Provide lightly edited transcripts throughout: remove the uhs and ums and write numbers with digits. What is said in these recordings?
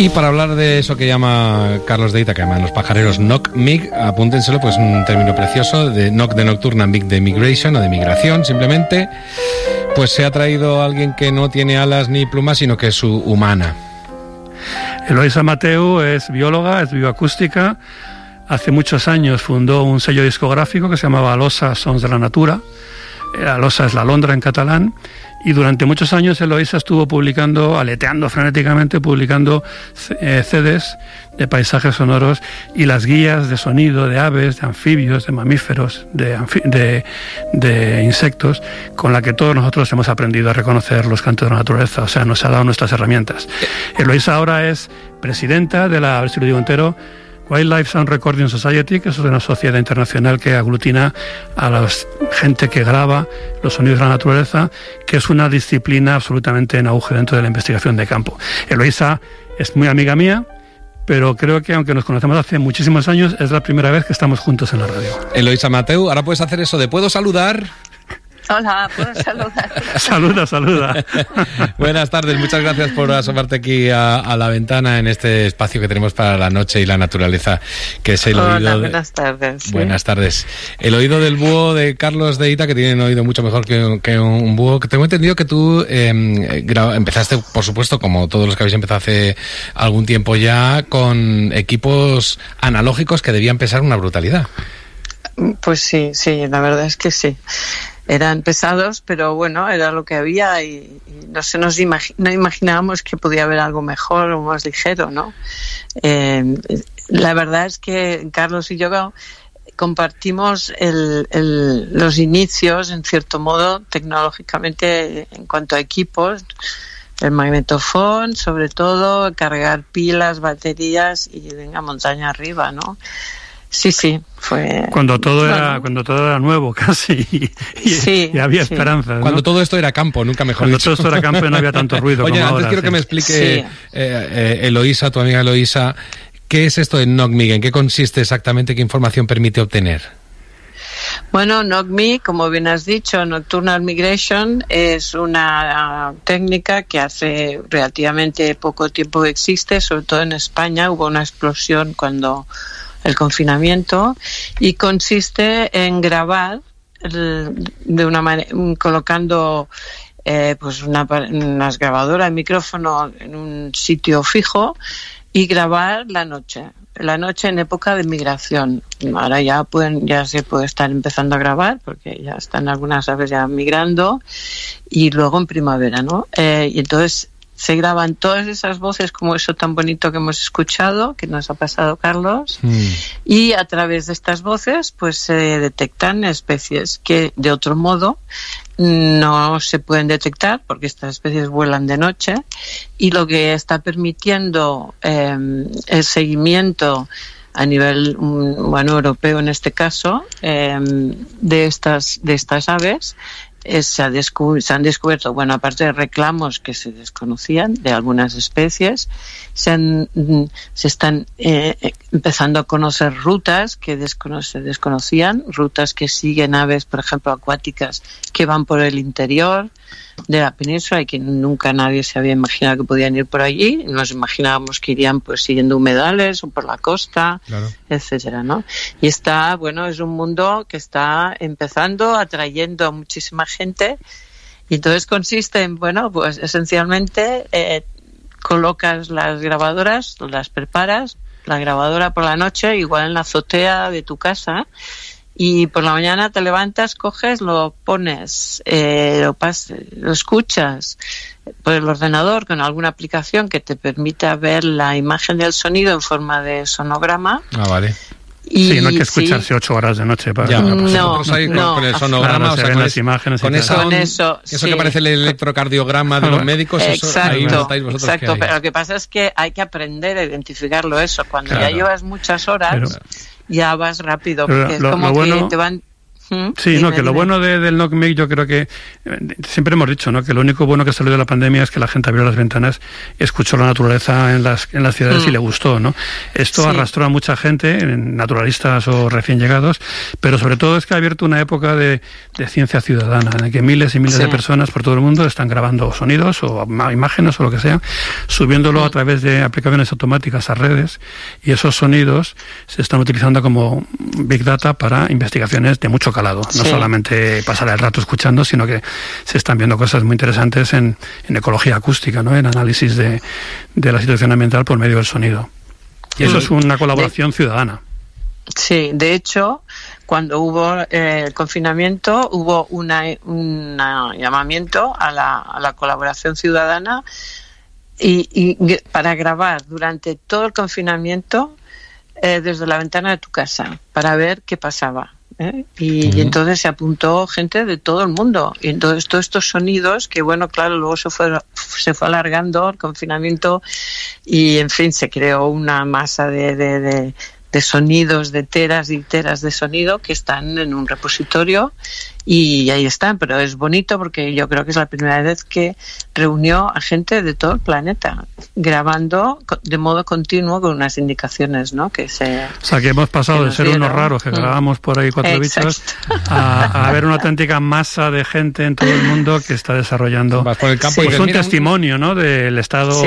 Y para hablar de eso que llama Carlos de Ita, que llaman los pajareros knock-mig, apúntenselo, pues un término precioso, de knock de nocturna, mig de migration, o de migración, simplemente. Pues se ha traído a alguien que no tiene alas ni plumas, sino que es su humana. Eloisa Mateu es bióloga, es bioacústica. Hace muchos años fundó un sello discográfico que se llamaba Alosa Sons de la Natura. Alosa es la alondra en catalán. Y durante muchos años Eloisa estuvo publicando, aleteando frenéticamente, publicando CDs de paisajes sonoros y las guías de sonido de aves, de anfibios, de mamíferos, de insectos, con la que todos nosotros hemos aprendido a reconocer los cantos de la naturaleza. O sea, nos ha dado nuestras herramientas. Eloisa ahora es presidenta de la, a ver si lo digo entero, Wildlife Sound Recording Society, que es una sociedad internacional que aglutina a la gente que graba los sonidos de la naturaleza, que es una disciplina absolutamente en auge dentro de la investigación de campo. Eloisa es muy amiga mía, pero creo que aunque nos conocemos hace muchísimos años, es la primera vez que estamos juntos en la radio. Eloisa Mateu, ahora puedes hacer eso de ¿puedo saludar? Hola, ¿puedo saludar? Saluda. Buenas tardes, muchas gracias por asomarte aquí a la ventana en este espacio que tenemos para la noche y la naturaleza, que es el oído. Buenas tardes. Buenas tardes. El oído del búho de Carlos de Ita, que tiene un oído mucho mejor que un búho. Que tengo entendido que tú empezaste, por supuesto, como todos los que habéis empezado hace algún tiempo ya, con equipos analógicos que debían pesar una brutalidad. Pues sí, la verdad es que sí. Eran pesados, pero bueno, era lo que había y no imaginábamos que podía haber algo mejor o más ligero, ¿no? La verdad es que Carlos y yo compartimos los inicios, en cierto modo, tecnológicamente en cuanto a equipos, el magnetofón, sobre todo, cargar pilas, baterías y venga montaña arriba, ¿no? Sí, fue... Cuando todo era nuevo casi y había esperanza, ¿no? Cuando todo esto era campo, nunca mejor dicho. Cuando todo esto era campo y no había tanto ruido. Oye, como antes ahora, quiero que me explique, Eloisa, tu amiga Eloisa, ¿qué es esto de knock-mig? ¿En qué consiste exactamente? ¿Qué información permite obtener? Bueno, knock-mig, como bien has dicho, Nocturnal Migration, es una técnica que hace relativamente poco tiempo que existe, sobre todo en España. Hubo una explosión cuando el confinamiento, y consiste en grabar de una manera, colocando pues unas grabadoras, micrófono en un sitio fijo y grabar la noche en época de migración. Ahora ya se puede estar empezando a grabar porque ya están algunas aves ya migrando, y luego en primavera, ¿no? Y entonces se graban todas esas voces, como eso tan bonito que hemos escuchado, que nos ha pasado Carlos, y a través de estas voces pues se detectan especies que de otro modo no se pueden detectar porque estas especies vuelan de noche, y lo que está permitiendo el seguimiento a nivel europeo en este caso de estas aves. Se han descubierto, aparte de reclamos que se desconocían de algunas especies, se están empezando a conocer rutas que se desconocían, rutas que siguen aves, por ejemplo, acuáticas que van por el interior de la península y que nunca nadie se había imaginado que podían ir por allí. Nos imaginábamos que irían pues siguiendo humedales o por la costa, claro, etcétera, ¿no? Y es un mundo que está empezando, atrayendo a muchísima gente, y entonces consiste en, pues esencialmente colocas las grabadoras, las preparas, la grabadora por la noche, igual en la azotea de tu casa, y por la mañana te levantas, coges, lo pones, lo escuchas por el ordenador con alguna aplicación que te permita ver la imagen del sonido en forma de sonograma. Ah, vale. Sí, no hay que escucharse 8 horas de noche para no, con el sonograma, claro, las imágenes, con eso que parece el electrocardiograma de los médicos. Exacto, pero lo que pasa es que hay que aprender a identificarlo eso. Cuando ya llevas muchas horas, ya vas rápido, porque es como que te van... Sí, no, que lo bueno del NOCMIC, yo creo que siempre hemos dicho, ¿no? Que lo único bueno que salió de la pandemia es que la gente abrió las ventanas y escuchó la naturaleza en las ciudades y le gustó, ¿no? Esto arrastró a mucha gente, naturalistas o recién llegados, pero sobre todo es que ha abierto una época de ciencia ciudadana, en que miles y miles de personas por todo el mundo están grabando sonidos o imágenes o lo que sea, subiéndolo a través de aplicaciones automáticas a redes, y esos sonidos se están utilizando como Big Data para investigaciones de mucho calado. No solamente pasar el rato escuchando, sino que se están viendo cosas muy interesantes en ecología acústica, ¿no? En análisis de la situación ambiental por medio del sonido. Y eso es una colaboración ciudadana. Sí, de hecho, cuando hubo el confinamiento, hubo un llamamiento a la colaboración ciudadana y para grabar durante todo el confinamiento desde la ventana de tu casa, para ver qué pasaba. Y entonces se apuntó gente de todo el mundo, y entonces todos estos sonidos que, bueno, claro, luego se fue alargando el confinamiento y, en fin, se creó una masa de sonidos, de teras y teras de sonido que están en un repositorio y ahí están, pero es bonito porque yo creo que es la primera vez que reunió a gente de todo el planeta grabando de modo continuo con unas indicaciones, ¿no? O sea, que hemos pasado de ser unos raros que grabamos por ahí 4 bichos a ver una auténtica masa de gente en todo el mundo que está desarrollando por el campo un testimonio, ¿no? Del estado,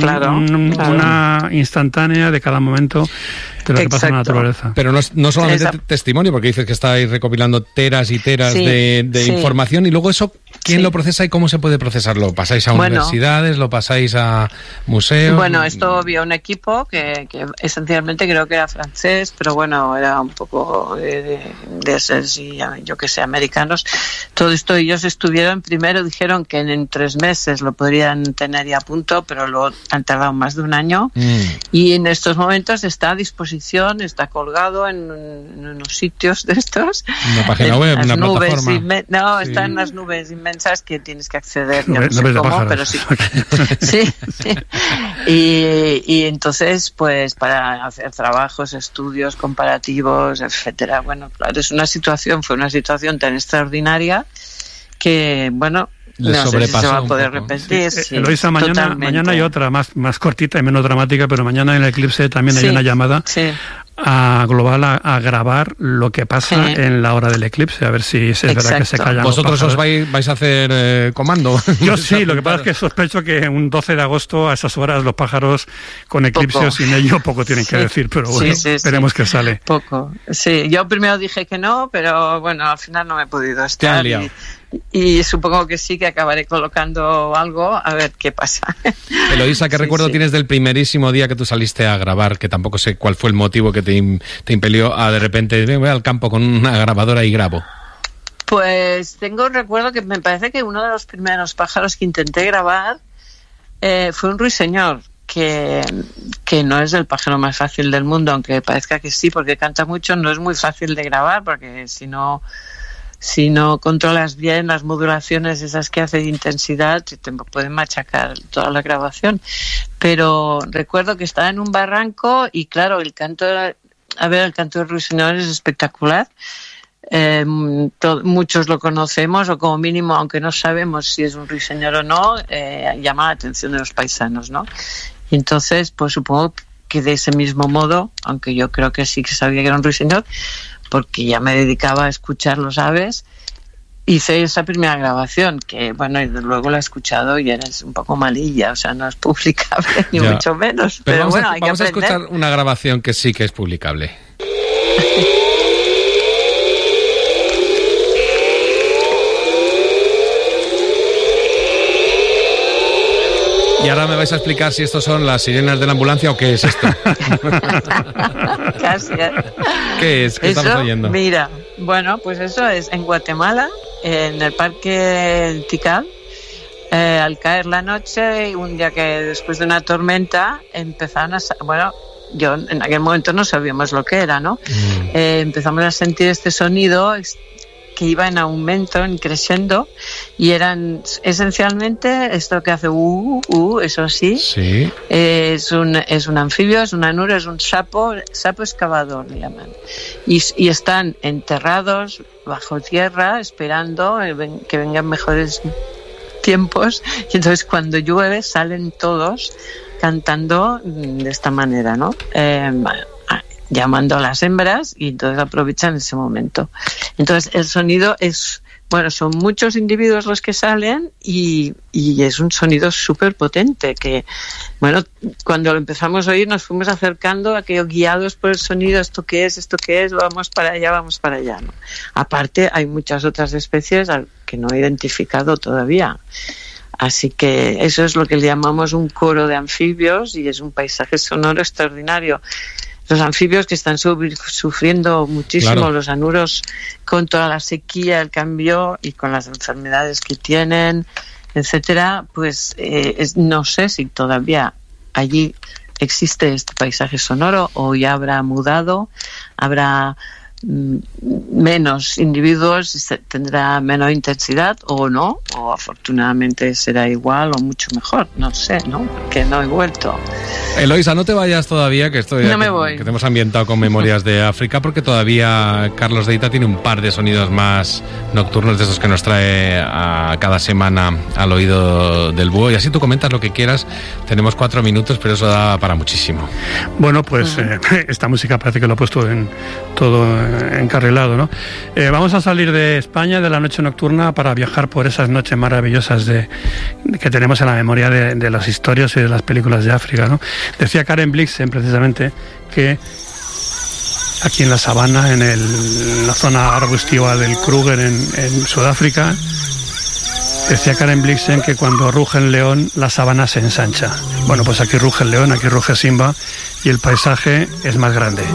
una instantánea de cada momento de lo que pasa en la naturaleza. Pero no solamente testimonio, porque dices que estáis recopilando teras y teras de información, y luego eso, ¿quién lo procesa y cómo se puede procesar? ¿Lo pasáis a universidades? ¿Lo pasáis a museos? Bueno, esto había un equipo que esencialmente creo que era francés, pero bueno, era un poco de esos, yo que sé, americanos. Todo esto ellos estuvieron, primero dijeron que en 3 meses lo podrían tener ya a punto, pero luego han tardado más de un año. Y en estos momentos está a disposición, está colgado en unos sitios de estos. Una página web, una plataforma. Está en las nubes inmensas que tienes que acceder, no sé cómo, pero sí. sí. Y entonces, pues, para hacer trabajos, estudios comparativos, etcétera. Bueno, claro, fue una situación tan extraordinaria que, bueno, no sé si se va a poder repetir. Eloisa, mañana hay otra más cortita y menos dramática, pero mañana en el Eclipse también hay una llamada a global a grabar lo que pasa en la hora del eclipse, a ver si es verdad que se callan. ¿Vosotros os vais a hacer comando? Yo sí, lo que pasa es que sospecho que un 12 de agosto a esas horas los pájaros con eclipse o sin ello poco tienen que decir, pero bueno, veremos qué sale. Poco, sí. Yo primero dije que no, pero bueno, al final no me he podido estar. Y supongo que sí, que acabaré colocando algo a ver qué pasa. Eloisa, ¿qué recuerdo tienes del primerísimo día que tú saliste a grabar? Que tampoco sé cuál fue el motivo que te impelió a de repente voy al campo con una grabadora y grabo. Pues tengo un recuerdo que me parece que uno de los primeros pájaros que intenté grabar fue un ruiseñor, que no es el pájaro más fácil del mundo, aunque parezca que sí, porque canta mucho. No es muy fácil de grabar, porque si no controlas bien las modulaciones esas que hace de intensidad, te pueden machacar toda la grabación. Pero recuerdo que estaba en un barranco y, claro, el canto del ruiseñor es espectacular. Muchos lo conocemos, o como mínimo, aunque no sabemos si es un ruiseñor o no, llama la atención de los paisanos, ¿no? Y entonces, pues supongo que de ese mismo modo, aunque yo creo que sí que sabía que era un ruiseñor, porque ya me dedicaba a escuchar los aves, hice esa primera grabación, que bueno, y luego la he escuchado y eres un poco malilla, o sea, no es publicable, ni mucho menos. Pero bueno, vamos a escuchar una grabación que sí que es publicable. Y ahora me vais a explicar si estos son las sirenas de la ambulancia o qué es esto. Casi. ¿Qué es? ¿Qué estamos oyendo? Mira, bueno, pues eso es en Guatemala, en el Parque Tikal. Al caer la noche, un día que después de una tormenta empezaron yo en aquel momento no sabíamos lo que era, ¿no? Empezamos a sentir este sonido que iba en aumento, en creciendo, y eran esencialmente esto que hace eso sí. Es un anfibio, es un anuro, es un sapo excavador, le llaman. Y están enterrados bajo tierra esperando que vengan mejores tiempos, y entonces cuando llueve salen todos cantando de esta manera, ¿no? Llamando a las hembras, y entonces aprovechan ese momento. Entonces el sonido son muchos individuos los que salen y es un sonido súper potente que, cuando lo empezamos a oír nos fuimos acercando, aquellos guiados por el sonido, esto qué es, vamos para allá, ¿no? Aparte hay muchas otras especies que no he identificado todavía. Así que eso es lo que le llamamos un coro de anfibios, y es un paisaje sonoro extraordinario. Los anfibios que están sufriendo muchísimo, claro. Los anuros con toda la sequía, el cambio y con las enfermedades que tienen, etcétera, pues no sé si todavía allí existe este paisaje sonoro o ya habrá mudado, habrá menos individuos, tendrá menos intensidad o no, o afortunadamente será igual o mucho mejor, no sé, ¿no? Porque no he vuelto. Eloisa, no te vayas todavía, que estoy no me voy. Que te hemos ambientado con Memorias de África, porque todavía Carlos de Ita tiene un par de sonidos más nocturnos de esos que nos trae a cada semana al oído del búho, y así tú comentas lo que quieras. Tenemos 4 minutos, pero eso da para muchísimo. Bueno, pues esta música parece que lo he puesto en todo encarrilado, ¿no? Vamos a salir de España, de la noche nocturna, para viajar por esas noches maravillosas que tenemos en la memoria de las historias y de las películas de África, ¿no? Decía Karen Blixen precisamente que aquí en la sabana, en la zona arbustiva del Kruger en Sudáfrica, decía Karen Blixen que cuando ruge el león la sabana se ensancha. Bueno, pues aquí ruge el león, aquí ruge Simba, y el paisaje es más grande.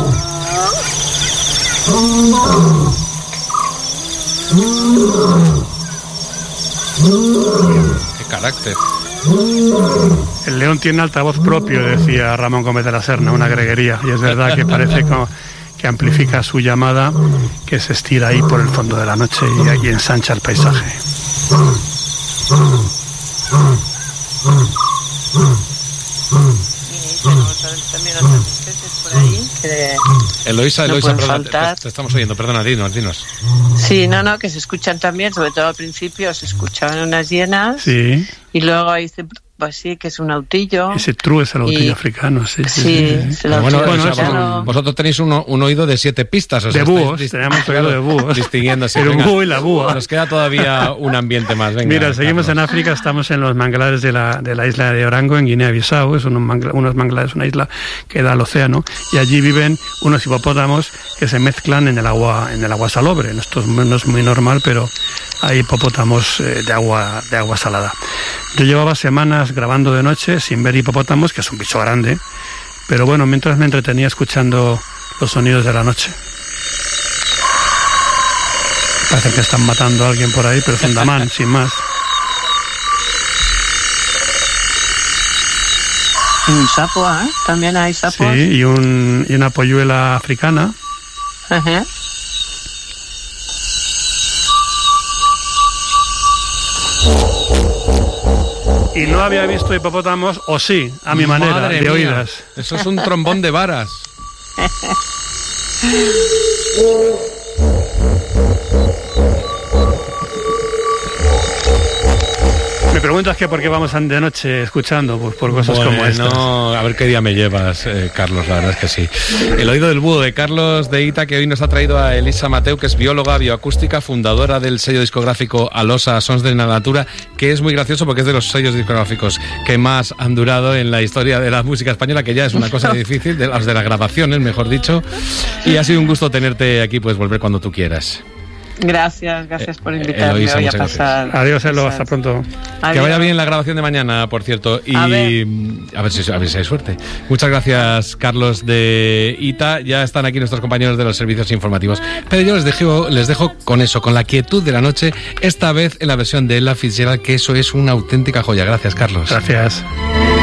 ¡Qué carácter! El león tiene altavoz propio, decía Ramón Gómez de la Serna, una greguería, y es verdad que parece que amplifica su llamada, que se estira ahí por el fondo de la noche y ensancha el paisaje. También otras especies por ahí que Eloisa, perdón, te estamos oyendo, perdona, dinos. Sí, que se escuchan también, sobre todo al principio se escuchaban unas hienas, sí. Y luego ahí pues sí, que es un autillo. Ese true es el autillo africano, sí. Vosotros tenéis un oído de 7 pistas. O sea, de búhos, tenemos oído de búhos. Distinguiéndose. El búho y la búa. Nos queda todavía un ambiente más. Venga, mira, seguimos en África, estamos en los manglares de la isla de Orango, en Guinea-Bissau. Es unos manglares, una isla que da al océano, y allí viven unos hipopótamos que se mezclan en el agua salobre. Esto no es muy normal, pero hay hipopótamos de agua salada. Yo llevaba semanas grabando de noche sin ver hipopótamos, que es un bicho grande, pero bueno, mientras me entretenía escuchando los sonidos de la noche. Parece que están matando a alguien por ahí, pero es un damán, sin más. Un sapo, ¿eh? También hay sapos. Sí, y una polluela africana. Ajá. Y no había visto hipopótamos, o sí, a mi manera, Madre de mía. oídas. Eso es un trombón de varas. Me preguntas que por qué vamos de noche escuchando, pues por cosas como estas. No, a ver qué día me llevas, Carlos, la verdad es que sí. El oído del búho de Carlos de Ita, que hoy nos ha traído a Elisa Mateu, que es bióloga bioacústica, fundadora del sello discográfico Alosa Sons de la Natura, que es muy gracioso porque es de los sellos discográficos que más han durado en la historia de la música española, que ya es una cosa difícil, de las grabaciones, mejor dicho. Y ha sido un gusto tenerte aquí, puedes volver cuando tú quieras. Gracias por invitarme hoy a pasar. Gracias. Adiós, Elo, hasta pronto. Adiós. Que vaya bien la grabación de mañana, por cierto, y a ver si hay suerte. Muchas gracias, Carlos de Ita. Ya están aquí nuestros compañeros de los servicios informativos, pero yo les dejo con eso, con la quietud de la noche, esta vez en la versión de Ella Fitzgerald, que eso es una auténtica joya. Gracias, Carlos. Gracias.